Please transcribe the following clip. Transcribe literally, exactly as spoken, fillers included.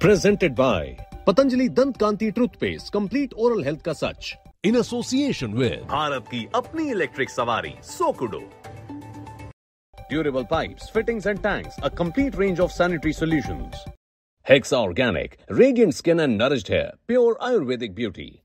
Presented by Patanjali Dant Kanti Toothpaste, complete oral health ka sach. In association with Bharat की अपनी electric सवारी सोकुडो. Durable pipes, fittings and tanks, a complete range of sanitary solutions. Hexa Organic, radiant skin and nourished hair, pure Ayurvedic beauty.